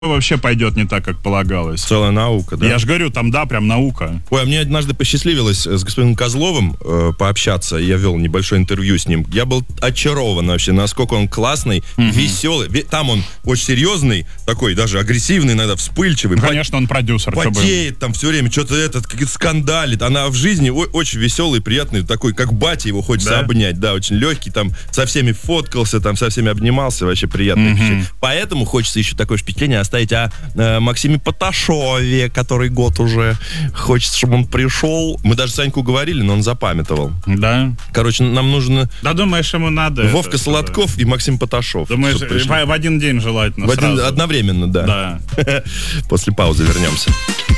вообще пойдет не так, как полагалось. Целая наука, да? Я же говорю, там, да, прям наука. Ой, а мне однажды посчастливилось с господином Козловым пообщаться. Я вел небольшое интервью с ним. Я был очарован вообще, насколько он классный, веселый. Там он очень серьезный, такой даже агрессивный, иногда вспыльчивый. Конечно, он продюсер. Потеет там все время, что-то какие-то скандалит. Она в жизни очень веселый, приятный, такой, как батя, его хочется обнять. Да, очень легкий, там со всеми фоткался, там со всеми обнимался, вообще приятное впечатление. Поэтому хочется еще такое впечатление оставить о Максиме Поташове, который год уже хочется, чтобы он пришел. Мы даже Саньку говорили, но он запамятовал. Да. Короче, нам нужно... Да, думаешь, ему надо... Вовка Солодков и Максим Поташов. Думаешь, в один день желательно одновременно, да. Да. После паузы вернемся.